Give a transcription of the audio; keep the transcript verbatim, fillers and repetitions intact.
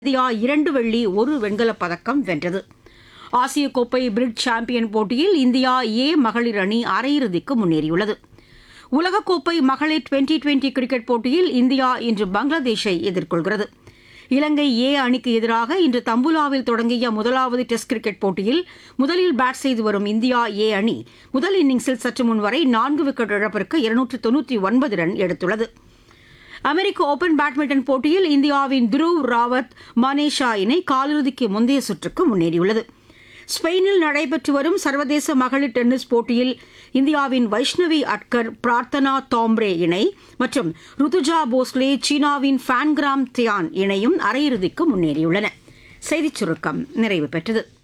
India இரண்டு வெள்ளி ஒரு வெண்கலப் பதக்கம் வென்றது. ஆசிய கோப்பை பிரிட்ஜ் சாம்பியன் போட்டியில் இந்தியா ஏ மகளிர் அணி அரையிறுதிக்கு முன்னேறியுள்ளது. உலகக்கோப்பை மகளிர் டுவெண்டி டுவெண்டி கிரிக்கெட் போட்டியில் இந்தியா இன்று பங்களாதேஷை எதிர்கொள்கிறது. இலங்கை ஏ அணிக்கு எதிராக இன்று தம்புலாவில் தொடங்கிய முதலாவது டெஸ்ட் கிரிக்கெட் போட்டியில் முதலில் பேட் செய்து வரும் இந்தியா ஏ அணி முதல் இன்னிங்ஸில் சற்று முன் வரை நான்கு விக்கெட் இழப்பிற்கு இருநூற்று தொன்னூற்றி ஒன்பது ரன் எடுத்துள்ளது. அமெரிக்க ஓபன் பேட்மிண்டன் போட்டியில் இந்தியாவின் துருவ் ராவத் மனேஷா இணை காலிறுதிக்கு முந்தைய சுற்றுக்கு முன்னேறியுள்ளது. ஸ்பெயினில் நடைபெற்று வரும் சர்வதேச மகளிர் டென்னிஸ் போட்டியில் இந்தியாவின் வைஷ்ணவி அட்கர், பிரார்த்தனா தாம்ப்ரே இணை மற்றும் ருத்துஜா போஸ்லே சீனாவின் ஃபேன்கிராம் தியான் இணையும் அரையிறுதிக்கு முன்னேறியுள்ளன. செய்திச் சுருக்கம் நிறைவு பெற்றது.